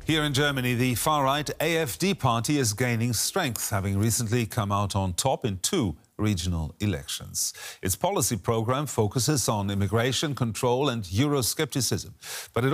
Here in Germany, the far-right AfD party is gaining strength, having recently come out on top in 2 regional elections. Its policy program focuses on immigration control and Euroscepticism, but it